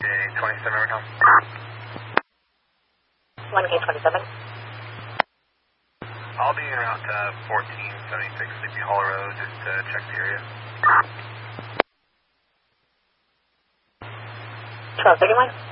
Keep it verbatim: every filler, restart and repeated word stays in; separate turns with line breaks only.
twenty-seven right now.
one K twenty-seven.
I'll be around uh, fourteen seventy-six Sleepy Hollow Road, just to check the area.
twelve thirty-one.